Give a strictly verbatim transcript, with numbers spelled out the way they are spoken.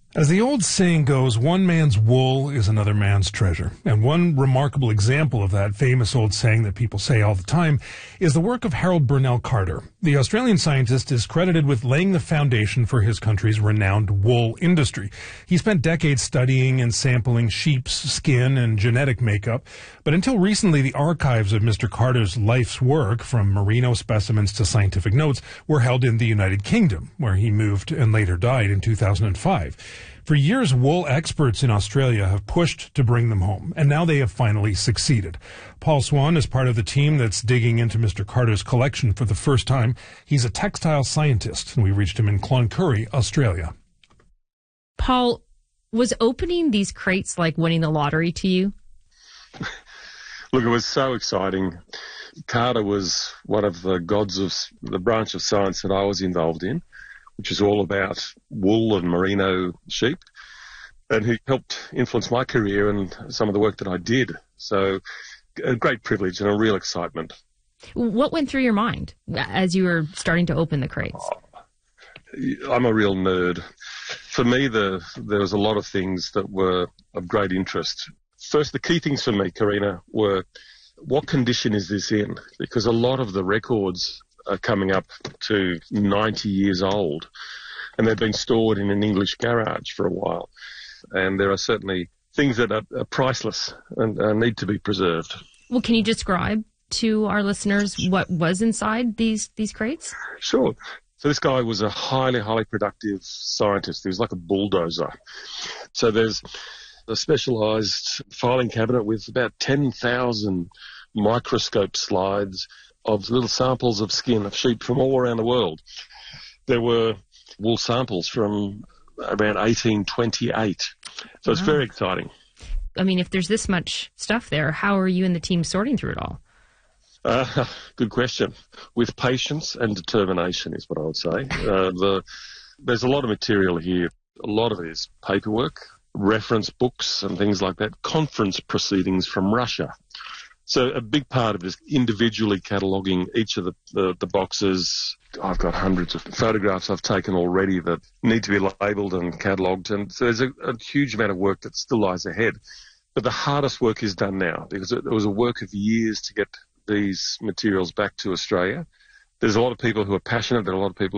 As the old saying goes, one man's wool is another man's treasure. And one remarkable example of that famous old saying that people say all the time is the work of Harold Burnell Carter. The Australian scientist is credited with laying the foundation for his country's renowned wool industry. He spent decades studying and sampling sheep's skin and genetic makeup, but until recently the archives of Mister Carter's life's work, from merino specimens to scientific notes, were held in the United Kingdom, where he moved and later died in two thousand five. For years, wool experts in Australia have pushed to bring them home, and now they have finally succeeded. Paul Swan is part of the team that's digging into Mister Carter's collection for the first time. He's a textile scientist, and we reached him in Cloncurry, Australia. Paul, was opening these crates like winning the lottery to you? Look, it was so exciting. Carter was one of the gods of the branch of science that I was involved in, which is all about wool and merino sheep, and he helped influence my career and some of the work that I did. So a great privilege and a real excitement. What went through your mind as you were starting to open the crates? Oh, I'm a real nerd. For me, the, there was a lot of things that were of great interest. First, the key things for me, Karina, were what condition is this in? Because a lot of the records are coming up to ninety years old, and they've been stored in an English garage for a while. And there are certainly things that are, are priceless and uh, need to be preserved. Well, can you describe to our listeners what was inside these, these crates? Sure. So this guy was a highly, highly productive scientist. He was like a bulldozer. So there's a specialised filing cabinet with about ten thousand microscope slides of little samples of skin of sheep from all around the world. There were wool samples from around eighteen twenty-eight. So it's wow. Very exciting. I mean, if there's this much stuff there, how are you and the team sorting through it all? Uh, good question. With patience and determination is what I would say. Uh, the, there's a lot of material here. A lot of it is paperwork, reference books and things like that, conference proceedings from Russia. So a big part of it is individually cataloguing each of the, the, the boxes. I've got hundreds of photographs I've taken already that need to be labelled and catalogued, and so there's a, a huge amount of work that still lies ahead. But the hardest work is done now, because it, it was a work of years to get these materials back to Australia. There's a lot of people who are passionate. There are a lot of people